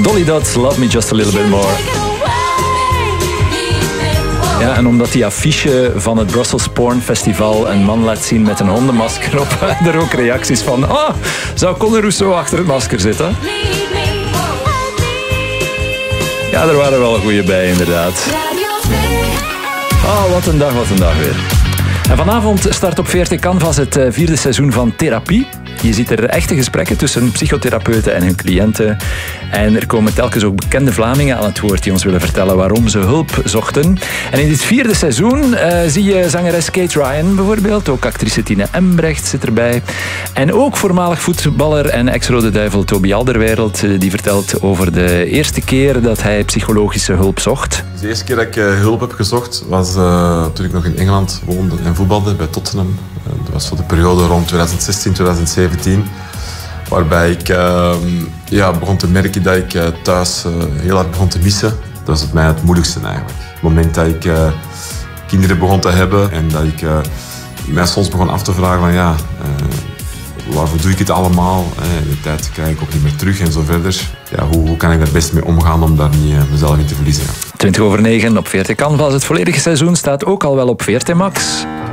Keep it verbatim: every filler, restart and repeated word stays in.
Dolly Dots, Love Me Just a Little Bit More. Ja, en omdat die affiche van het Brussels Porn Festival een man laat zien met een hondenmasker op, waren er ook reacties van, oh, zou Conor Rousseau achter het masker zitten? Ja, er waren wel een goeie bij, inderdaad. Oh, wat een dag, wat een dag weer. En vanavond start op V R T Canvas het vierde seizoen van Therapie. Je ziet er echte gesprekken tussen psychotherapeuten en hun cliënten. En er komen telkens ook bekende Vlamingen aan het woord die ons willen vertellen waarom ze hulp zochten. En in dit vierde seizoen uh, zie je zangeres Kate Ryan bijvoorbeeld. Ook actrice Tine Embrecht zit erbij. En ook voormalig voetballer en ex-Rode Duivel Toby Alderweireld. Uh, die vertelt over de eerste keer dat hij psychologische hulp zocht. De eerste keer dat ik uh, hulp heb gezocht was uh, toen ik nog in Engeland woonde en voetbalde bij Tottenham. Uh, dat was voor de periode rond twintig zestien twintig zeventien. Waarbij ik uh, ja, begon te merken dat ik uh, thuis uh, heel hard begon te missen. Dat was het mij het moeilijkste eigenlijk. Op het moment dat ik uh, kinderen begon te hebben en dat ik uh, mij soms begon af te vragen van ja, uh, waarvoor doe ik het allemaal? Uh, de tijd krijg ik ook niet meer terug en zo verder. Ja, hoe, hoe kan ik daar best mee omgaan om daar niet uh, mezelf in te verliezen? Ja. twintig over negen op V R T Canvas. Het volledige seizoen staat ook al wel op V R T Max.